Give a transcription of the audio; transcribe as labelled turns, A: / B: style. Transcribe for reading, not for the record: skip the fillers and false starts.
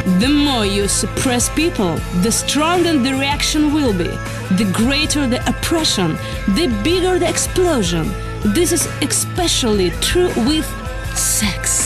A: The more you suppress people, the stronger the reaction will be. The greater the oppression, the bigger the explosion. This is especially true with sex.